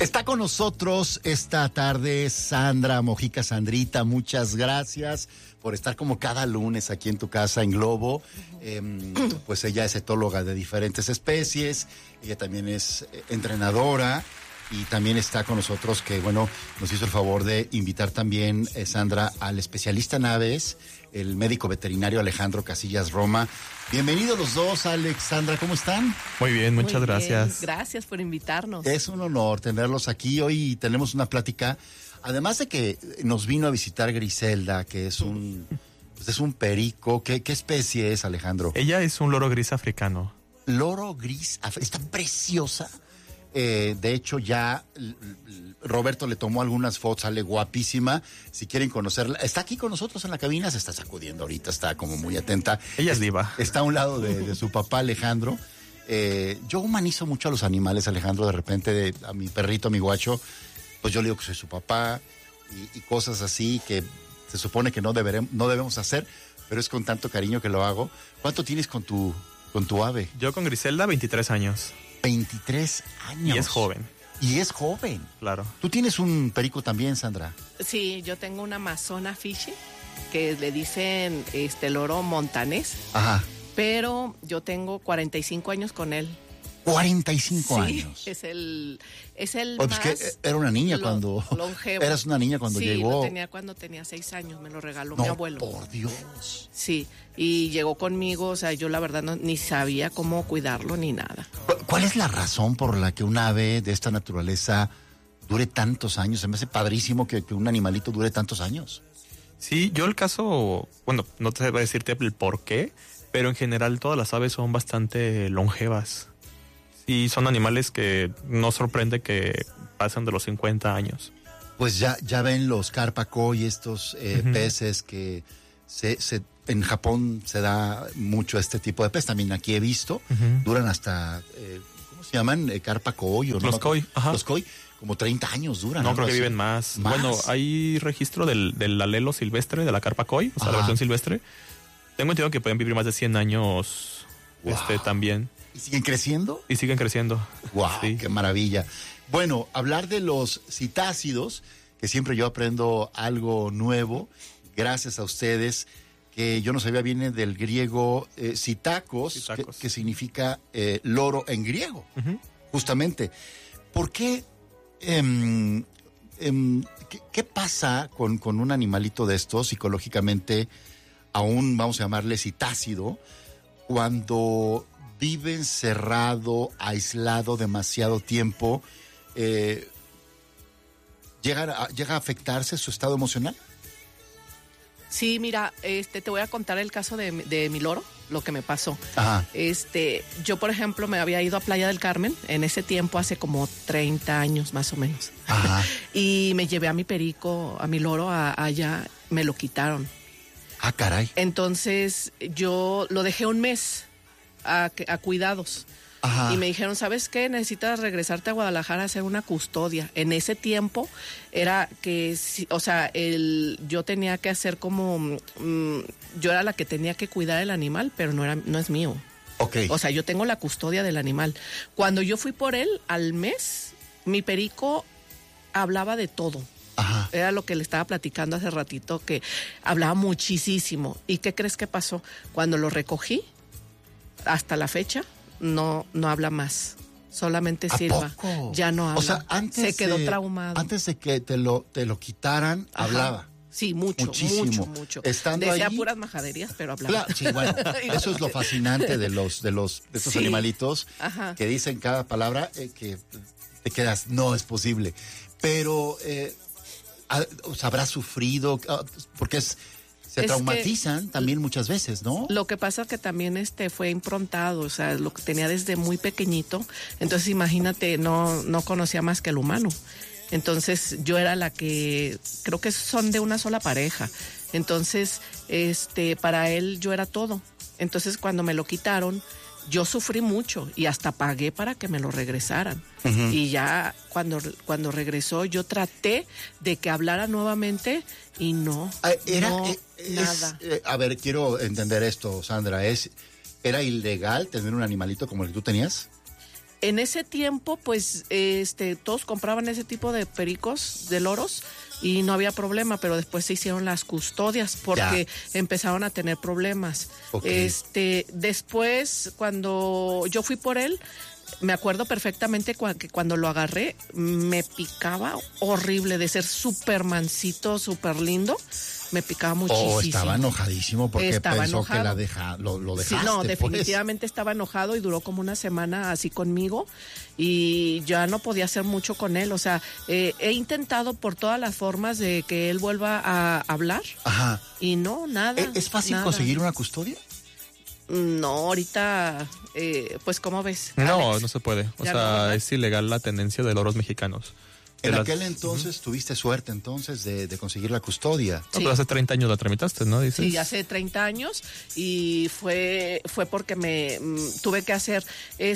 Está con nosotros esta tarde Sandra Mojica. Sandrita, muchas gracias por estar como cada lunes aquí en tu casa en Globo. Pues ella es etóloga de diferentes especies, ella también es entrenadora y también está con nosotros, que bueno, nos hizo el favor de invitar también, Sandra, al especialista en aves, el médico veterinario Alejandro Casillas Roma. Bienvenidos los dos, Alex, Sandra, ¿cómo están? Muy bien, muchas gracias. Gracias por invitarnos. Es un honor tenerlos aquí. Hoy tenemos una plática, además de que nos vino a visitar Griselda, que es un perico. ¿Qué especie es, Alejandro? Ella es un loro gris africano. Loro gris, está preciosa. De hecho, ya Roberto le tomó algunas fotos, sale guapísima. Si quieren conocerla, está aquí con nosotros en la cabina, se está sacudiendo ahorita, está como muy atenta. Ella es diva. Está a un lado de su papá, Alejandro. Yo humanizo mucho a los animales, Alejandro. De repente, a mi perrito, a mi guacho, pues yo le digo que soy su papá y cosas así que se supone que no debemos hacer, pero es con tanto cariño que lo hago. ¿Cuánto tienes con tu ave? Yo con Griselda, 23 años. 23 años. Y es joven. Y es joven. Claro. ¿Tú tienes un perico también, Sandra? Sí, yo tengo una Amazona Fishy, que le dicen loro montanés. Ajá. Pero yo tengo 45 años con él. 45 años. Sí, es el pues que era una niña cuando... longevo. Eras una niña cuando llegó. Sí, lo tenía cuando tenía 6 años, me lo regaló mi abuelo. Por Dios. Sí, y llegó conmigo, o sea, yo la verdad ni sabía cómo cuidarlo ni nada. ¿Cuál es la razón por la que un ave de esta naturaleza dure tantos años? Se me hace padrísimo que un animalito dure tantos años. Sí, yo el caso, bueno, no te voy a decirte el por qué, pero en general todas las aves son bastante longevas. Sí, son animales que no sorprende que pasen de los 50 años. Pues ya ven los carpacoi, estos peces que en Japón se da mucho este tipo de peces. También aquí he visto, duran hasta, ¿cómo se llaman? Carpacoi. Los koi, ajá. Los koi, como 30 años duran. No, creo que viven más. Bueno, hay registro del alelo silvestre, de la carpa koi, o sea, la versión silvestre. Tengo entendido que pueden vivir más de 100 años también. ¿Y siguen creciendo? Y siguen creciendo. ¡Wow! Sí. ¡Qué maravilla! Bueno, hablar de los citácidos, que siempre yo aprendo algo nuevo, gracias a ustedes, que yo no sabía, viene del griego citakos, que significa loro en griego, justamente. ¿Por qué? ¿Qué pasa con un animalito de estos, psicológicamente, aún vamos a llamarle citácido, cuando vive encerrado, aislado demasiado tiempo? ¿Llega a afectarse su estado emocional? Sí, mira, te voy a contar el caso de mi loro, lo que me pasó. Ajá. Yo, por ejemplo, me había ido a Playa del Carmen en ese tiempo, hace como 30 años más o menos. Ajá. Y me llevé a mi perico, a mi loro allá, me lo quitaron. Ah, caray. Entonces, yo lo dejé un mes a cuidados. Ajá. Y me dijeron, ¿sabes qué? Necesitas regresarte a Guadalajara a hacer una custodia. En ese tiempo era que, o sea, yo tenía que hacer como, yo era la que tenía que cuidar el animal, pero no es mío. Okay. O sea, yo tengo la custodia del animal. Cuando yo fui por él, al mes, mi perico hablaba de todo. Ajá. Era lo que le estaba platicando hace ratito, que hablaba muchísimo. ¿Y qué crees que pasó? Cuando lo recogí, hasta la fecha, no habla más, solamente silba. Ya no habla. O sea, se quedó traumado. Antes de que te lo quitaran, ajá, hablaba. Sí, mucho. Estando decía ahí, puras majaderías, pero hablaba. Claro, sí, bueno, eso es lo fascinante de estos animalitos, ajá, que dicen cada palabra que te quedas, no es posible. Pero habrá sufrido, porque se traumatizan también muchas veces, ¿no? Lo que pasa es que también fue improntado, o sea, lo que tenía desde muy pequeñito. Entonces, imagínate, no conocía más que el humano. Entonces, yo era la que, creo que son de una sola pareja. Entonces, para él yo era todo. Entonces, cuando me lo quitaron, yo sufrí mucho y hasta pagué para que me lo regresaran. Uh-huh. Y ya cuando regresó, yo traté de que hablara nuevamente y no, nada. A ver, quiero entender esto, Sandra. ¿Era ilegal tener un animalito como el que tú tenías? En ese tiempo, pues, todos compraban ese tipo de pericos, de loros, y no había problema, pero después se hicieron las custodias porque empezaron a tener problemas. Okay. Después, cuando yo fui por él, me acuerdo perfectamente que cuando lo agarré, me picaba horrible, de ser súper mansito, súper lindo. Me picaba muchísimo. Estaba enojadísimo porque estaba pensó enojado. que lo dejaste. Sí, no, pues. definitivamente estaba enojado y duró como una semana así conmigo y ya no podía hacer mucho con él. O sea, he intentado por todas las formas de que él vuelva a hablar. Ajá. Y no, nada. ¿Es fácil nada. conseguir una custodia? No, ahorita, pues, ¿cómo ves? No, Alex? no se puede. O Ya sea, no, ¿verdad? es ilegal la tenencia de loros mexicanos. En aquel entonces tuviste suerte entonces de conseguir la custodia. No, pero hace 30 años la tramitaste, ¿no? Dices. Sí, hace 30 años y fue porque me tuve que hacer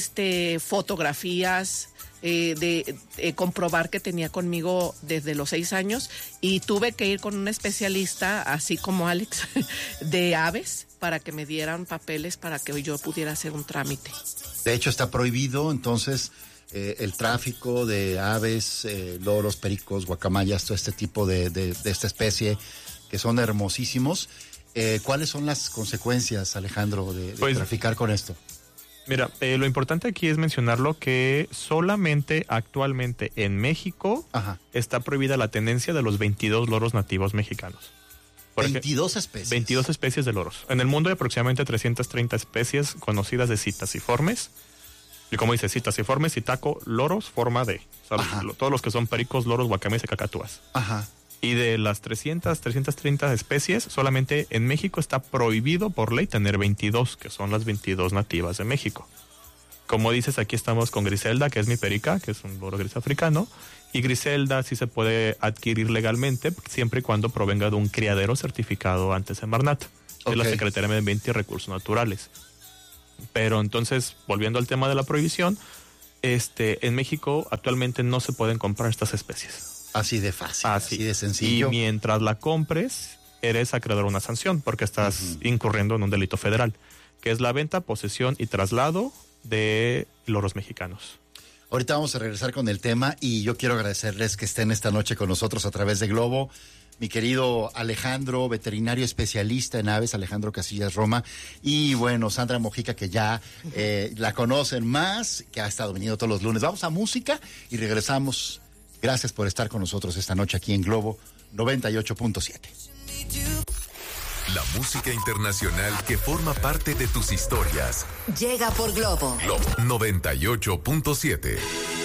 fotografías de comprobar que tenía conmigo desde los 6 años y tuve que ir con un especialista, así como Alex, de aves para que me dieran papeles para que yo pudiera hacer un trámite. De hecho, está prohibido entonces el tráfico de aves, loros, pericos, guacamayas, todo este tipo de esta especie que son hermosísimos. ¿Cuáles son las consecuencias, Alejandro, de traficar con esto? Mira, lo importante aquí es mencionarlo que solamente actualmente en México está prohibida la tenencia de los 22 loros nativos mexicanos. 22 especies. 22 especies de loros. En el mundo hay aproximadamente 330 especies conocidas de citasiformes. Y como dice, citasiformes, citaco, loros, forma de. O sea, todos los que son pericos, loros, guacamayas y cacatúas. Ajá. Y de las 330 especies, solamente en México está prohibido por ley tener 22, que son las 22 nativas de México. Como dices, aquí estamos con Griselda, que es mi perica, que es un loro gris africano. Y Griselda sí se puede adquirir legalmente, siempre y cuando provenga de un criadero certificado ante Semarnat, que es la Secretaría de Medio Ambiente y Recursos Naturales. Pero entonces, volviendo al tema de la prohibición, en México actualmente no se pueden comprar estas especies. Así de fácil, así de sencillo. Y mientras la compres, eres acreedor a una sanción, porque estás incurriendo en un delito federal, que es la venta, posesión y traslado de loros mexicanos. Ahorita vamos a regresar con el tema y yo quiero agradecerles que estén esta noche con nosotros a través de Globo. Mi querido Alejandro, veterinario especialista en aves, Alejandro Casillas Roma, y bueno, Sandra Mojica, que ya la conocen más, que ha estado viniendo todos los lunes. Vamos a música y regresamos. Gracias por estar con nosotros esta noche aquí en Globo 98.7. La música internacional que forma parte de tus historias. Llega por Globo. Globo 98.7.